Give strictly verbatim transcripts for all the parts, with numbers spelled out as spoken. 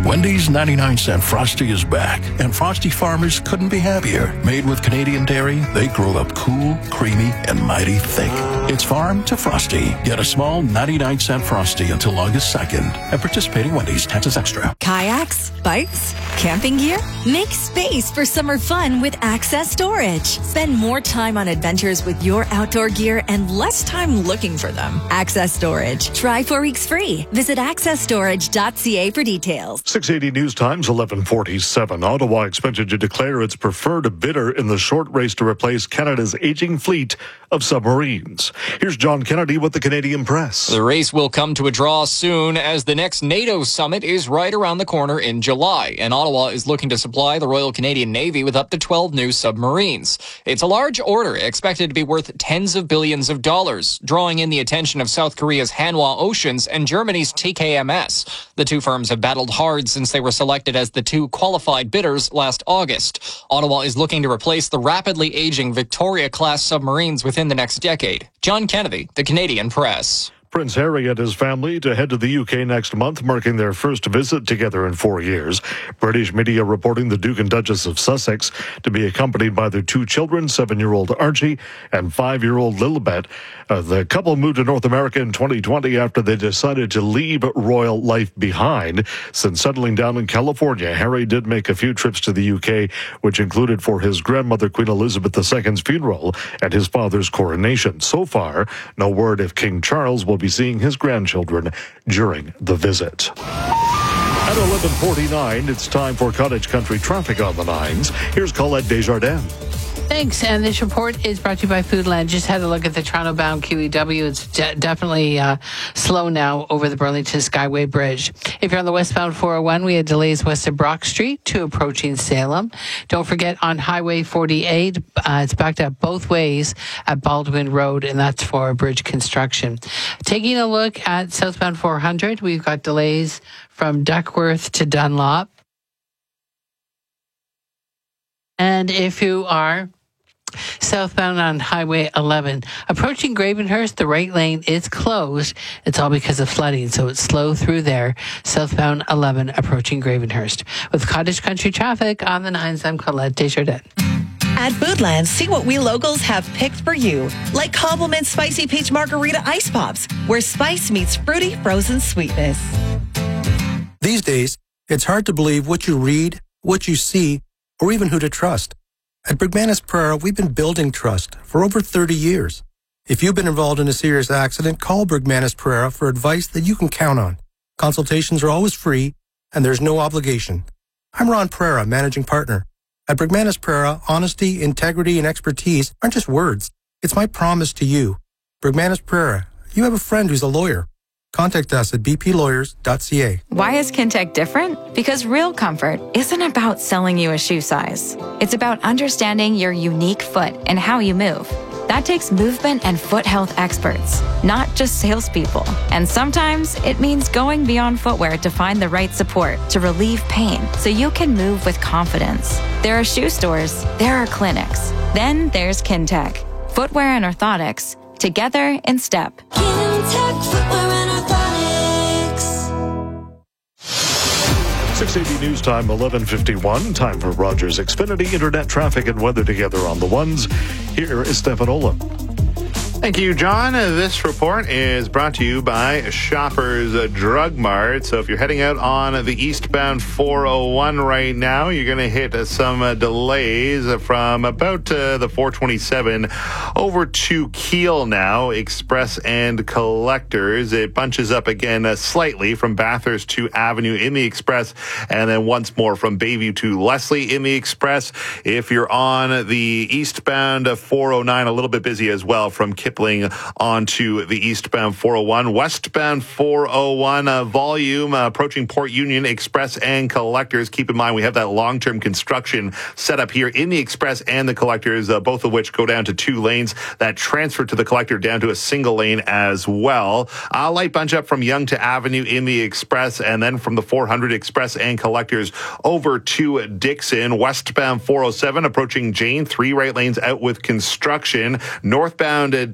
Wendy's ninety-nine cent Frosty is back, and Frosty farmers couldn't be happier. Made with Canadian dairy, they grow up cool, creamy, and mighty thick. It's farm to Frosty. Get a small ninety-nine cent Frosty until August second at participating Wendy's. Taxes extra. Kayaks, bikes, camping gear? Make space for summer fun with Access Storage. Spend more time on adventures with your outdoor gear and less time looking for them. Access Storage. Try four weeks free. Visit access storage dot c a for details. six eighty News Times, eleven forty-seven. Ottawa expected to declare its preferred bidder in the short race to replace Canada's aging fleet of submarines. Here's John Kennedy with the Canadian Press. The race will come to a draw soon as the next NATO summit is right around the corner in July, and Ottawa is looking to supply the Royal Canadian Navy with up to twelve new submarines. It's a large order expected to be worth tens of billions of dollars, drawing in the attention of South Korea's Hanwha Oceans and Germany's T K M S. The two firms have battled hard since they were selected as the two qualified bidders last August. Ottawa is looking to replace the rapidly aging Victoria-class submarines within the next decade. John Kennedy, the Canadian Press. Prince Harry and his family to head to the U K next month, marking their first visit together in four years. British media reporting the Duke and Duchess of Sussex to be accompanied by their two children, seven-year-old Archie and five-year-old Lilibet. Uh, the couple moved to North America in twenty twenty after they decided to leave royal life behind. Since settling down in California, Harry did make a few trips to the U K, which included for his grandmother, Queen Elizabeth the Second's funeral and his father's coronation. So far, no word if King Charles will be seeing his grandchildren during the visit. At eleven forty-nine, it's time for Cottage Country traffic on the nines. Here's Colette Desjardins. Thanks. And this report is brought to you by Foodland. Just had a look at the Toronto-bound Q E W. It's de- definitely uh, slow now over the Burlington Skyway Bridge. If you're on the westbound four oh one, we had delays west of Brock Street to approaching Salem. Don't forget on Highway forty-eight, uh, it's backed up both ways at Baldwin Road, and that's for bridge construction. Taking a look at southbound four hundred, we've got delays from Duckworth to Dunlop. And if you are southbound on Highway eleven, approaching Gravenhurst, the right lane is closed. It's all because of flooding, so it's slow through there. Southbound eleven, approaching Gravenhurst. With Cottage Country traffic on the nines, I'm Colette Desjardins. At Foodland, see what we locals have picked for you. Like Compliment Spicy Peach Margarita Ice Pops, where spice meets fruity frozen sweetness. These days, it's hard to believe what you read, what you see, or even who to trust. At Bergmanis Prera, we've been building trust for over thirty years. If you've been involved in a serious accident, call Bergmanis Prera for advice that you can count on. Consultations are always free, and there's no obligation. I'm Ron Prera, managing partner. At Bergmanis Prera, honesty, integrity, and expertise aren't just words. It's my promise to you. Bergmanis Prera, you have a friend who's a lawyer. Contact us at b p lawyers dot c a. Why is Kintec different? Because real comfort isn't about selling you a shoe size. It's about understanding your unique foot and how you move. That takes movement and foot health experts, not just salespeople. And sometimes it means going beyond footwear to find the right support to relieve pain so you can move with confidence. There are shoe stores, there are clinics. Then there's Kintec. Footwear and orthotics, together in step. Kintec Footwear and Orthotics. six eighty News Time, eleven fifty-one. Time for Rogers Xfinity Internet traffic and weather together on the ones. Here is Stefan Ola. Thank you, John. This report is brought to you by Shoppers Drug Mart. So if you're heading out on the eastbound four oh one right now, you're going to hit some uh, delays from about uh, the four twenty-seven over to Keele now, Express and Collectors. It bunches up again uh, slightly from Bathurst to Avenue in the Express, and then once more from Bayview to Leslie in the Express. If you're on the eastbound four oh nine, a little bit busy as well from Kipling onto the eastbound four oh one. Westbound four oh one uh, volume uh, approaching Port Union, Express and Collectors. Keep in mind we have that long-term construction set up here in the Express and the Collectors, uh, both of which go down to two lanes. That transfer to the Collector down to a single lane as well. A uh, light bunch up from Yonge to Avenue in the Express, and then from the four hundred Express and Collectors over to Dixon. Westbound four oh seven approaching Jane, three right lanes out with construction. Northbound uh, D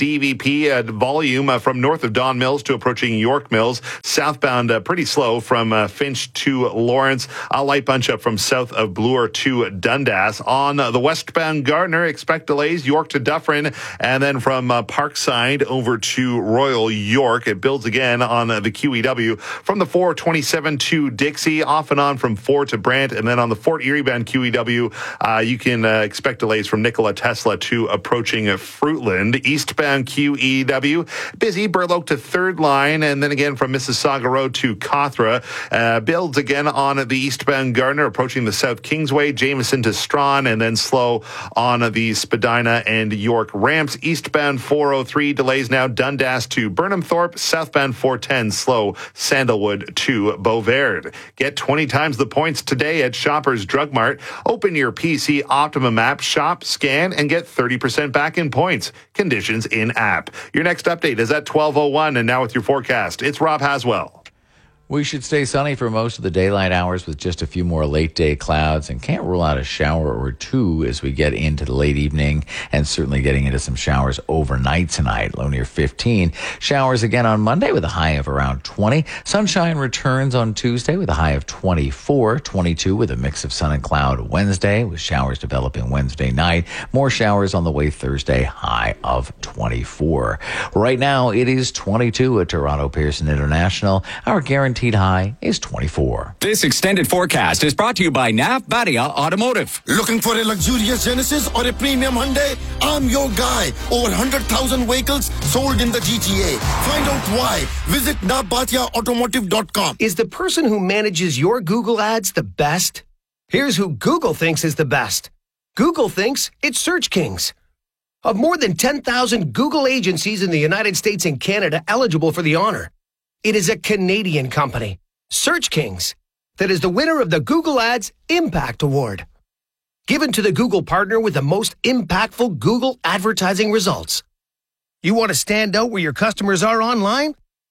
D V P uh, volume uh, from north of Don Mills to approaching York Mills. Southbound uh, pretty slow from uh, Finch to Lawrence. A light bunch up from south of Bloor to Dundas. On uh, the westbound Gardner, expect delays York to Dufferin, and then from uh, Parkside over to Royal York. It builds again on uh, the Q E W from the four twenty-seven to Dixie, off and on from four to Brant, and then on the Fort Erie bound Q E W, uh, you can uh, expect delays from Nikola Tesla to approaching Fruitland. Eastbound Q E W, busy Burloak to Third Line, and then again from Mississauga Road to Cawthra. Uh, builds again on the eastbound Gardner, approaching the South Kingsway, Jameson to Strawn, and then slow on the Spadina and York ramps. Eastbound four oh three, delays now Dundas to Burnham Thorpe. Southbound four ten, slow Sandalwood to Beauverde. Get twenty times the points today at Shoppers Drug Mart. Open your P C Optimum app, shop, scan, and get thirty percent back in points. Conditions in app. Your next update is at twelve oh one, and now with your forecast, it's Rob Haswell. We should stay sunny for most of the daylight hours with just a few more late day clouds, and can't rule out a shower or two as we get into the late evening, and certainly getting into some showers overnight tonight, low near fifteen. Showers again on Monday with a high of around twenty. Sunshine returns on Tuesday with a high of twenty-four, twenty-two with a mix of sun and cloud Wednesday, with showers developing Wednesday night. More showers on the way Thursday, high of twenty-four. Right now it is twenty-two at Toronto Pearson International. Our guarantee high is twenty-four. This extended forecast is brought to you by Navbadia Automotive. Looking for a luxurious Genesis or a premium Hyundai? I'm your guy. Over one hundred thousand vehicles sold in the G T A. Find out why. Visit navbadia automotive dot com. Is the person who manages your Google ads the best? Here's who Google thinks is the best. Google thinks it's Search Kings. Of more than ten thousand Google agencies in the United States and Canada eligible for the honor, it is a Canadian company, Search Kings, that is the winner of the Google Ads Impact Award, given to the Google partner with the most impactful Google advertising results. You want to stand out where your customers are online?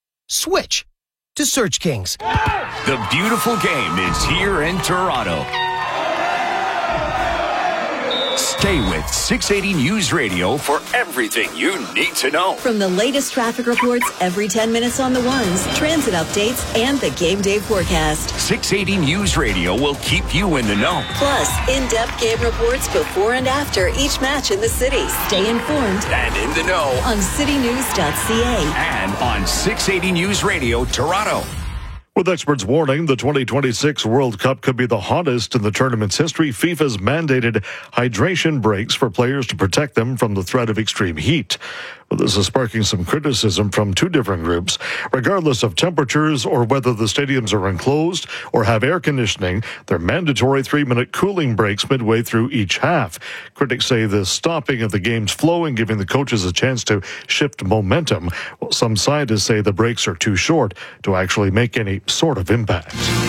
Switch to Search Kings. The beautiful game is here in Toronto. Stay with six eighty News Radio for everything you need to know. From the latest traffic reports every ten minutes on the ones, transit updates, and the game day forecast. six eighty News Radio will keep you in the know. Plus, in-depth game reports before and after each match in the city. Stay informed and in the know on city news dot c a and on six eighty News Radio Toronto. With experts warning the twenty twenty-six World Cup could be the hottest in the tournament's history, FIFA's mandated hydration breaks for players to protect them from the threat of extreme heat. Well, this is sparking some criticism from two different groups. Regardless of temperatures or whether the stadiums are enclosed or have air conditioning, they're mandatory three-minute cooling breaks midway through each half. Critics say the stopping of the game's flow and giving the coaches a chance to shift momentum. Well, some scientists say the breaks are too short to actually make any sort of impact.